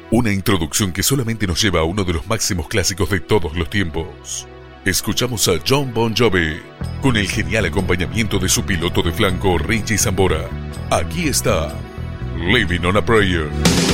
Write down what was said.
Una introducción que solamente nos lleva a uno de los máximos clásicos de todos los tiempos. Escuchamos a Jon Bon Jovi, con el genial acompañamiento de su piloto de flanco Richie Sambora. Aquí está, Living on a Prayer.